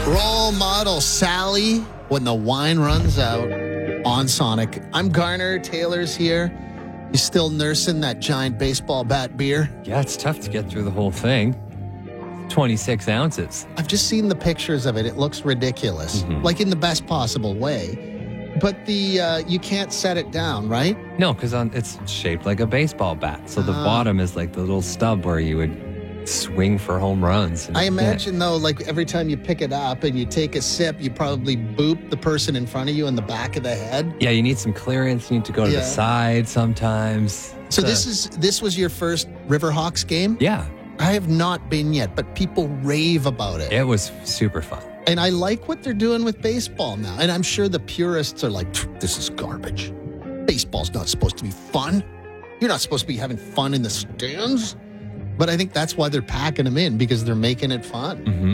Role model Sally when the wine runs out on Sonic. I'm Garner. Taylor's here. You still nursing that giant baseball bat beer? Yeah, it's tough to get through the whole thing. 26 ounces. I've just seen the pictures of it. It looks ridiculous, like in the best possible way. But the you can't set it down, right? No, because it's shaped like a baseball bat. So the bottom is like the little stub where you would swing for home runs. I imagine, though, like every time you pick it up and you take a sip, you probably boop the person in front of you in the back of the head. Yeah, you need some clearance. You need to go to the side sometimes. So this was your first Riverhawks game? Yeah. I have not been yet, but people rave about it. It was super fun. And I like what they're doing with baseball now. And I'm sure the purists are like, this is garbage. Baseball's not supposed to be fun. You're not supposed to be having fun in the stands. But I think that's why they're packing them in, because they're making it fun.